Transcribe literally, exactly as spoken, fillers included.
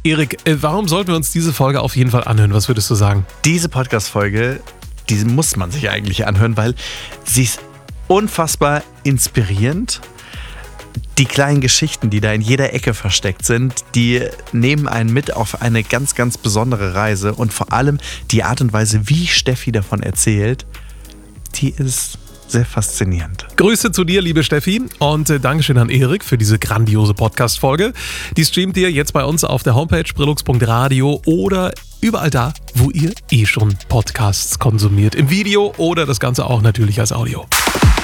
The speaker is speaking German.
Erik, warum sollten wir uns diese Folge auf jeden Fall anhören? Was würdest du sagen? Diese Podcast-Folge, die muss man sich eigentlich anhören, weil sie ist unfassbar inspirierend. Die kleinen Geschichten, die da in jeder Ecke versteckt sind, die nehmen einen mit auf eine ganz, ganz besondere Reise. Und vor allem die Art und Weise, wie Steffi davon erzählt, die ist sehr faszinierend. Grüße zu dir, liebe Steffi, und äh, Dankeschön an Erik für diese grandiose Podcast-Folge. Die streamt ihr jetzt bei uns auf der Homepage brillux punkt radio oder überall da, wo ihr eh schon Podcasts konsumiert. Im Video oder das Ganze auch natürlich als Audio.